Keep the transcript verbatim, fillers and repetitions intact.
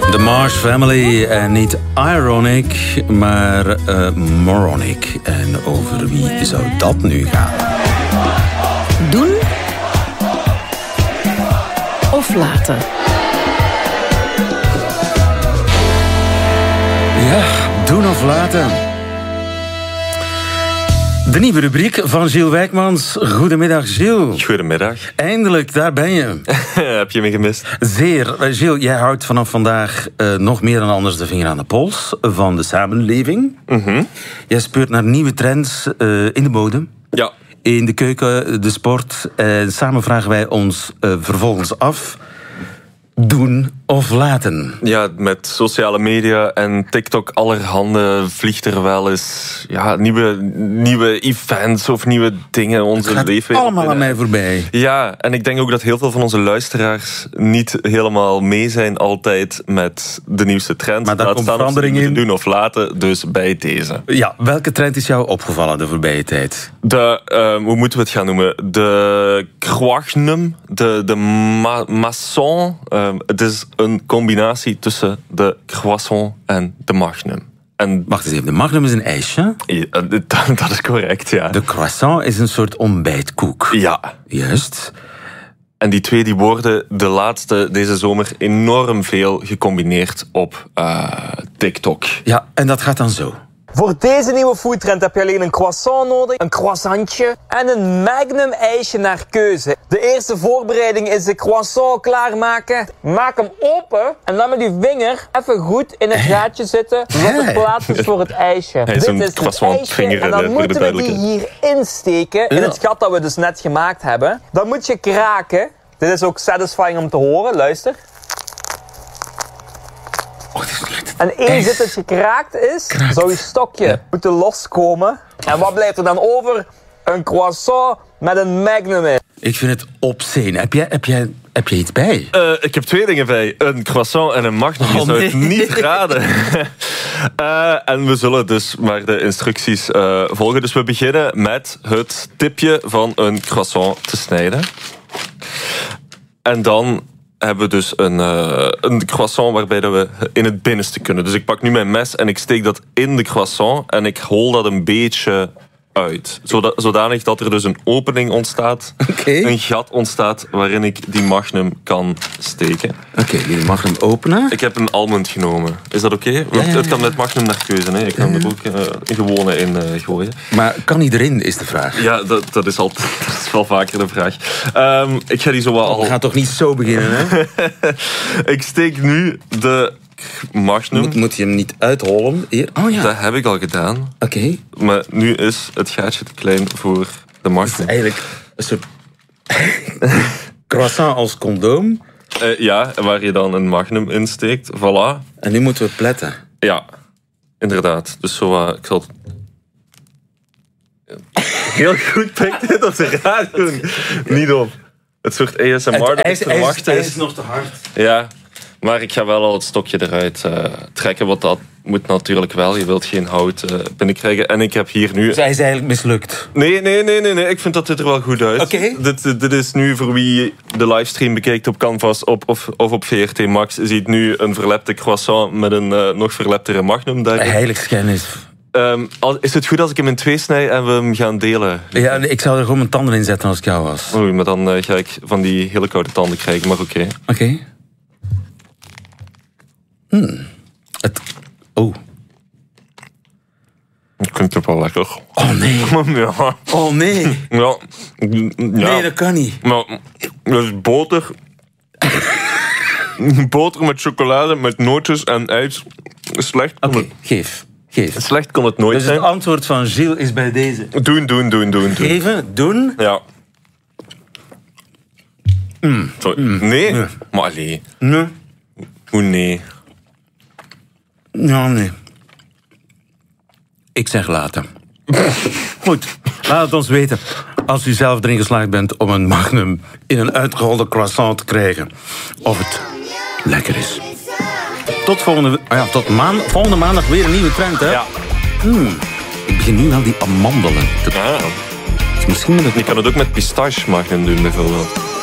The Marsh Family en niet ironic, maar uh, moronic. En over wie zou dat nu gaan? Doen of laten? Ja, doen of laten. De nieuwe rubriek van Gilles Wijkmans. Goedemiddag, Gilles. Goedemiddag. Eindelijk, daar ben je. Heb je me gemist? Zeer. Gilles, jij houdt vanaf vandaag uh, nog meer dan anders de vinger aan de pols van de samenleving. Mm-hmm. Jij speurt naar nieuwe trends uh, in de bodem. Ja. In de keuken, de sport. En samen vragen wij ons uh, vervolgens af... doen of laten? Ja, met sociale media en TikTok allerhande vliegt er wel eens ja, nieuwe, nieuwe events of nieuwe dingen. Onze het gaat leven allemaal aan mij voorbij. Ja, en ik denk ook dat heel veel van onze luisteraars niet helemaal mee zijn altijd met de nieuwste trends. Maar daar Laat komt staan verandering of ze in. Doen of laten, dus bij deze. Ja, welke trend is jou opgevallen de voorbije tijd? De, uh, hoe moeten we het gaan noemen? De croagnum, de, de ma- maçon. Uh, het is een combinatie tussen de croissant en de magnum. En Wacht eens even, de magnum is een ijsje. ja, dat is correct, ja. De croissant is een soort ontbijtkoek. Ja. Juist. En die twee die worden de laatste deze zomer enorm veel gecombineerd op uh, TikTok. Ja, en dat gaat dan zo. Voor deze nieuwe foodtrend heb je alleen een croissant nodig, een croissantje en een magnum ijsje naar keuze. De eerste voorbereiding is de croissant klaarmaken. Maak hem open en dan met je vinger even goed in het gaatje zitten, zodat er plaats is voor het ijsje. Hij is Dit een is het croissant ijsje vinger, en dan voor de moeten we die duidelijkheid. hier insteken in Ja. het gat dat we dus net gemaakt hebben. Dan moet je kraken. Dit is ook satisfying om te horen, luister. Oh, dit is echt... En eens dit het gekraakt is, Kraakt. zou je stokje Ja. moeten loskomen. En wat blijft er dan over? Een croissant met een magnum in. Ik vind het obscene. Heb jij, heb jij, heb jij iets bij? Uh, ik heb twee dingen bij. Een croissant en een magnum. Je Oh, zou het nee. niet raden. uh, en we zullen dus maar de instructies uh, volgen. Dus we beginnen met het tipje van een croissant te snijden. En dan hebben we dus een, uh, een croissant waarbij dat we in het binnenste kunnen. Dus ik pak nu mijn mes en ik steek dat in de croissant en ik hol dat een beetje uit. Zodat, zodanig dat er dus een opening ontstaat. Oké. Een gat ontstaat waarin ik die magnum kan steken. Oké, okay, jullie mag hem openen. Ik heb een almond genomen. Is dat oké? Okay? Want Ja, ja, het kan ja. met magnum naar keuze. Hè? Je kan er ook uh, een gewone in uh, gooien. Maar kan hij erin, is de vraag. Ja, dat, dat, is, al, dat is wel vaker de vraag. Um, ik ga die zo wel al... We gaan toch niet zo beginnen, hè? Ik steek nu de magnum. Moet, moet je hem niet uithollen? Hier. Oh ja. Dat heb ik al gedaan. Oké. Okay. Maar nu is het gaatje te klein voor de magnum. Eigenlijk een soort croissant als condoom. Uh, ja, waar je dan een magnum insteekt. Voilà. En nu moeten we pletten. Ja, inderdaad. Dus zo, uh, ik zal... Heel goed pikt dit op de radio. Niet op. Het soort A S M R dat ik verwacht is. is nog te hard. Ja, maar ik ga wel al het stokje eruit uh, trekken, want dat moet natuurlijk wel. Je wilt geen hout uh, binnenkrijgen. En ik heb hier nu... Dus hij is eigenlijk mislukt. Nee, nee, nee, nee, nee. Ik vind dat dit er wel goed uit. Oké. Dit, dit is nu voor wie de livestream bekijkt op Canvas op, of, of op V R T Max. Ziet nu een verlepte croissant met een uh, nog verleptere magnum daarin. Heiligschennis. Um, is het goed als ik hem in twee snij en we hem gaan delen? Ja, ik zou er gewoon mijn tanden in zetten als ik jou was. Oei, maar dan uh, ga ik van die hele koude tanden krijgen, maar oké. Okay. Oké. Okay. Hmm. Het... Oh. Ik vind het wel lekker. Oh nee. Ja. Oh nee. Ja. Ja. Nee, dat kan niet. Maar dat is boter. Boter met chocolade, met nootjes en ijs. Slecht. Oké, okay, geef. Geef. Slecht kon het nooit dus zijn. Dus het antwoord van Gilles is bij deze. Doen, doen, doen, doen. doen. Geven, doen. Ja. Mm. Sorry. Mm. Nee? Nee. Maar allee. Nee. Hoe nee? Ja, nee. Ik zeg laten. Goed, laat het ons weten als u zelf erin geslaagd bent om een magnum in een uitgeholde croissant te krijgen. Of het lekker is. Tot volgende, oh ja, tot maan, volgende maandag weer een nieuwe trend, hè? Ja. Mm, ik begin nu wel die amandelen te... Ah. Dus misschien met het... Je kan het ook met pistache magnum doen, bijvoorbeeld.